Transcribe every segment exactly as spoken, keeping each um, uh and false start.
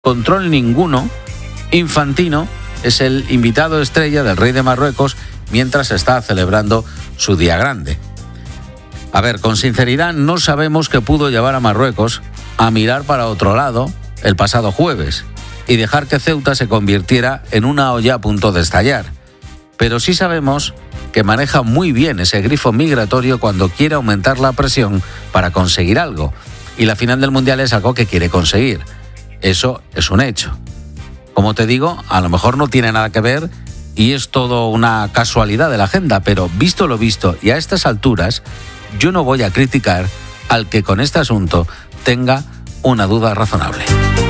control ninguno, Infantino es el invitado estrella del rey de Marruecos mientras está celebrando su día grande. A ver, con sinceridad, no sabemos qué pudo llevar a Marruecos a mirar para otro lado el pasado jueves y dejar que Ceuta se convirtiera en una olla a punto de estallar. Pero sí sabemos que maneja muy bien ese grifo migratorio cuando quiere aumentar la presión para conseguir algo. Y la final del Mundial es algo que quiere conseguir. Eso es un hecho. Como te digo, a lo mejor no tiene nada que ver y es todo una casualidad de la agenda, pero visto lo visto y a estas alturas, yo no voy a criticar al que con este asunto tenga una duda razonable.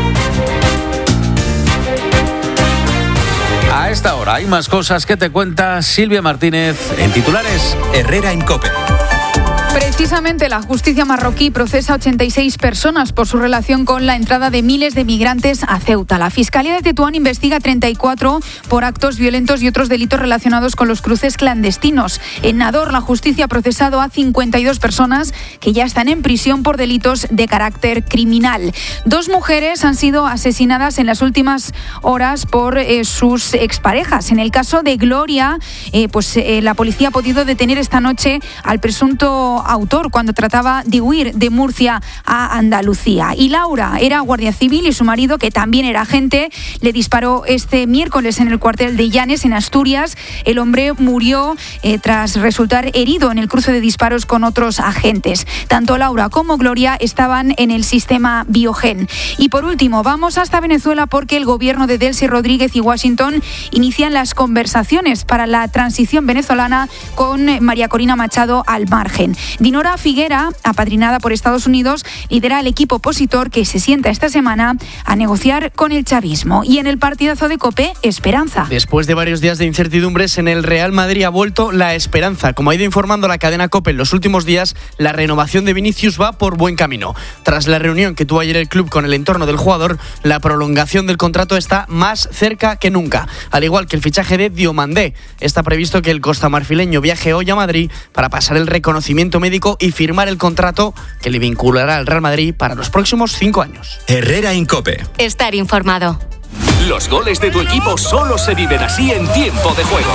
A esta hora hay más cosas que te cuenta Silvia Martínez en titulares. Herrera en COPE. Precisamente la justicia marroquí procesa a ochenta y seis personas por su relación con la entrada de miles de migrantes a Ceuta. La Fiscalía de Tetuán investiga a treinta y cuatro por actos violentos y otros delitos relacionados con los cruces clandestinos. En Nador, la justicia ha procesado a cincuenta y dos personas que ya están en prisión por delitos de carácter criminal. Dos mujeres han sido asesinadas en las últimas horas por eh, sus exparejas. En el caso de Gloria, eh, pues eh, la policía ha podido detener esta noche al presunto autor cuando trataba de huir de Murcia a Andalucía. Y Laura era guardia civil y su marido, que también era agente, le disparó este miércoles en el cuartel de Llanes, en Asturias. El hombre murió eh, tras resultar herido en el cruce de disparos con otros agentes. Tanto Laura como Gloria estaban en el sistema Biogen. Y por último, vamos hasta Venezuela porque el gobierno de Delcy Rodríguez y Washington inician las conversaciones para la transición venezolana con María Corina Machado al margen. Dinora Figuera, apadrinada por Estados Unidos, lidera el equipo opositor que se sienta esta semana a negociar con el chavismo. Y en el partidazo de COPE, esperanza. Después de varios días de incertidumbres, en el Real Madrid ha vuelto la esperanza. Como ha ido informando la cadena COPE en los últimos días, la renovación de Vinicius va por buen camino. Tras la reunión que tuvo ayer el club con el entorno del jugador, la prolongación del contrato está más cerca que nunca. Al igual que el fichaje de Diomandé, está previsto que el costamarfileño viaje hoy a Madrid para pasar el reconocimiento médico y firmar el contrato que le vinculará al Real Madrid para los próximos cinco años. Herrera en COPE. Estar informado. Los goles de tu equipo solo se viven así en Tiempo de Juego.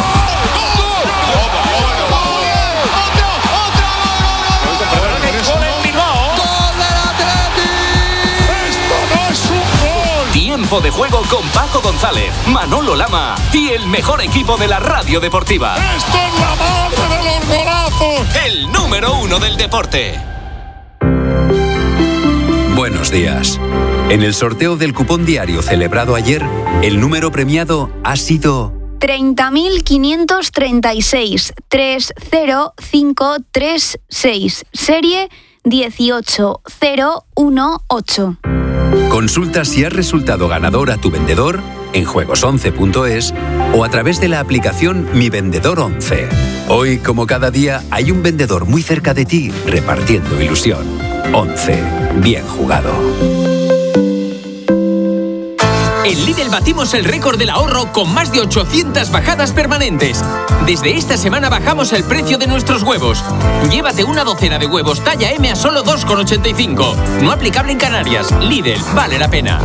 Tiempo de Juego con Paco González, Manolo Lama y el mejor equipo de la radio deportiva. ¡Esto es la madre de los golazos! El número uno del deporte. Buenos días. En el sorteo del cupón diario celebrado ayer, el número premiado ha sido treinta mil quinientos treinta y seis, tres cero cinco tres seis, serie dieciocho cero uno ocho. Consulta si has resultado ganador a tu vendedor en juegos once punto es o a través de la aplicación Mi Vendedor once. Hoy, como cada día, hay un vendedor muy cerca de ti repartiendo ilusión. once. Bien jugado. En Lidl batimos el récord del ahorro con más de ochocientas bajadas permanentes. Desde esta semana bajamos el precio de nuestros huevos. Llévate una docena de huevos talla eme a solo dos con ochenta y cinco. No aplicable en Canarias. Lidl, vale la pena.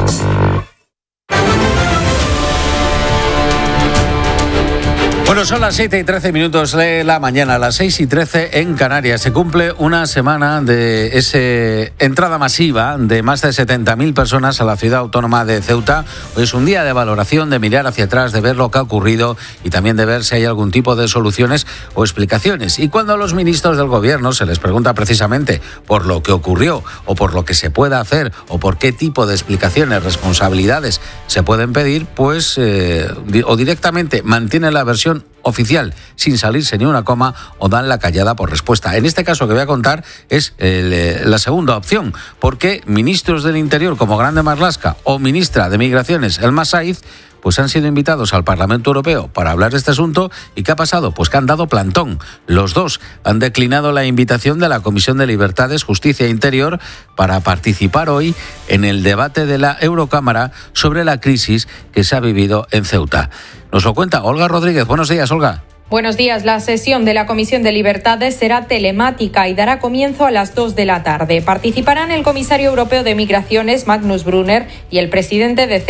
Bueno, son las siete y trece minutos de la mañana, las seis y trece en Canarias. Se cumple una semana de esa entrada masiva de más de setenta mil personas a la ciudad autónoma de Ceuta. Hoy es un día de valoración, de mirar hacia atrás, de ver lo que ha ocurrido y también de ver si hay algún tipo de soluciones o explicaciones. Y cuando a los ministros del gobierno se les pregunta precisamente por lo que ocurrió o por lo que se pueda hacer o por qué tipo de explicaciones, responsabilidades se pueden pedir, pues eh, o directamente mantiene la versión oficial sin salirse ni una coma o dan la callada por respuesta. En este caso que voy a contar es el, la segunda opción, porque ministros del Interior como Grande Marlaska o ministra de Migraciones Elma Saiz pues han sido invitados al Parlamento Europeo para hablar de este asunto. ¿Y qué ha pasado? Pues que han dado plantón. Los dos han declinado la invitación de la Comisión de Libertades, Justicia e Interior para participar hoy en el debate de la Eurocámara sobre la crisis que se ha vivido en Ceuta. Nos lo cuenta Olga Rodríguez. Buenos días, Olga. Buenos días. La sesión de la Comisión de Libertades será telemática y dará comienzo a las dos de la tarde. Participarán el comisario europeo de Migraciones, Magnus Brunner, y el presidente de